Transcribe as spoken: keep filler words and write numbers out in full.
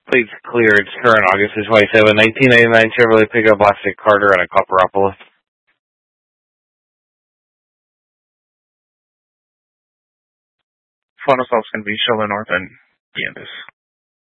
Plate's clear. It's current August the twenty-seventh, nineteen ninety-nine Chevrolet pickup, Black Stick Carter, and a Copperopolis. Final stop's going to be Shoreland North and Kansas.